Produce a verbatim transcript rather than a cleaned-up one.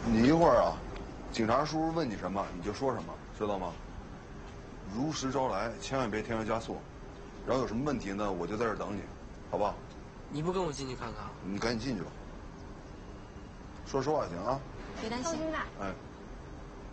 你一会儿啊，警察叔叔问你什么你就说什么，知道吗？如实招来，千万别添油加醋。然后有什么问题呢，我就在这儿等你，好不好？ 你不跟我进去看看？ 你赶紧进去吧。说实话行啊。 别担心。 哎。